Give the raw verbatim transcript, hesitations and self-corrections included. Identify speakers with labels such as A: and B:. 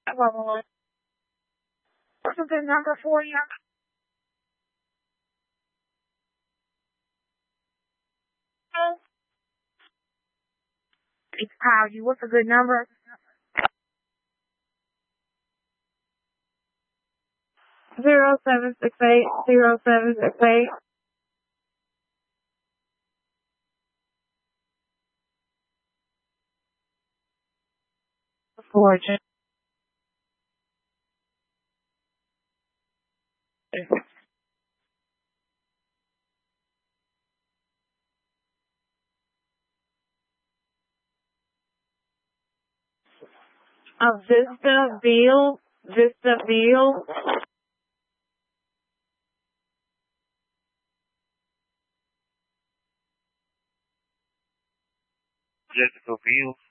A: Well, what's a good number for you? It's called you. What's a good number? Zero seven six eight zero seven six eight. Fortune. A Vista Ville. Vista Ville. Jessica Ville.